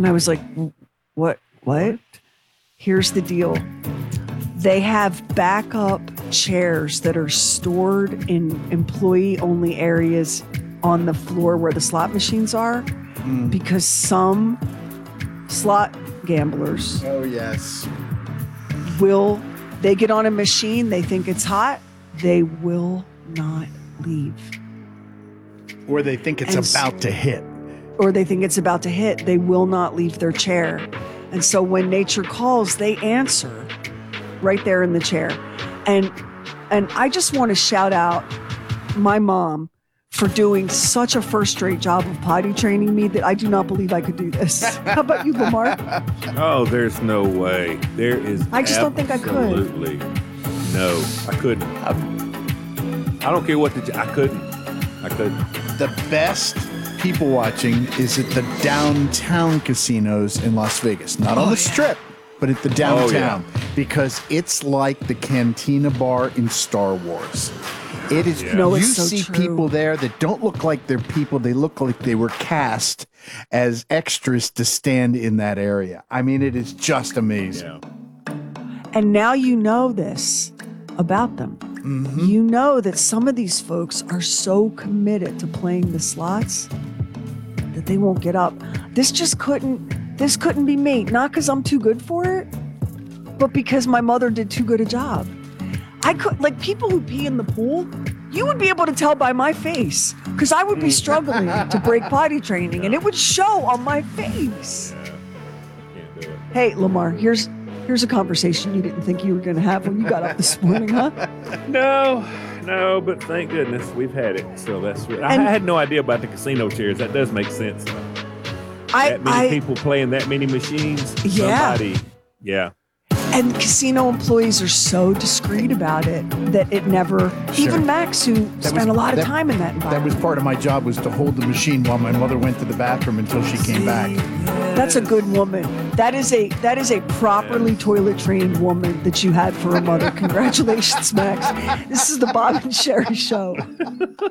And I was like, what? Here's the deal. They have backup chairs that are stored in employee-only areas on the floor where the slot machines are because some slot gamblers they get on a machine, they think it's hot, they will not leave. Or they think it's about to hit. They will not leave their chair. And so when nature calls, they answer right there in the chair. And I just want to shout out my mom for doing such a first-rate job of potty training me that I do not believe I could do this. How about you, Lamar? Oh, there's no way. There is. I just don't think I could. Absolutely. No, I couldn't. I don't care what I couldn't. The best people watching is at the downtown casinos in Las Vegas. Not on the Strip, but at the downtown. Because it's like the Cantina Bar in Star Wars. It is. Yeah. No, you it's so see true. people there that don't look like they're people. They look like they were cast as extras to stand in that area. I mean, it is just amazing. Yeah. And now you know this about them. Mm-hmm. You know that some of these folks are so committed to playing the slots that they won't get up. This couldn't be me. Not because I'm too good for it, but because my mother did too good a job. I could, like, people who pee in the pool, you would be able to tell by my face because I would be struggling to break potty training and it would show on my face. Yeah. I can't do it. Hey, Lamar, here's a conversation you didn't think you were going to have when you got up this morning, huh? No, but thank goodness we've had it. So that's. I had no idea about the casino chairs. That does make sense. That many people playing that many machines. Yeah. Yeah. And casino employees are so discreet about it that it never, even Max, who spent a lot of time in that environment. That was part of my job, was to hold the machine while my mother went to the bathroom until she came back. That's a good woman. That is a properly toilet trained woman that you had for a mother. Congratulations, Max. This is the Bob and Sherry Show.